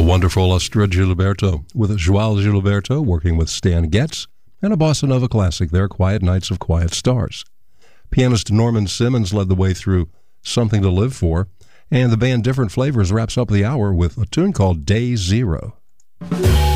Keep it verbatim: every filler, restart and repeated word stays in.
wonderful Astrud Gilberto with Joao Gilberto working with Stan Getz and a bossa nova classic there, Quiet Nights of Quiet Stars. Pianist Norman Simmons led the way through Something to Live For, and the band Different Flavors wraps up the hour with a tune called Day Zero.